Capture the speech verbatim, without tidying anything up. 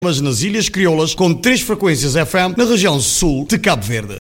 nas Ilhas Crioulas com três frequências F M na região sul de Cabo Verde.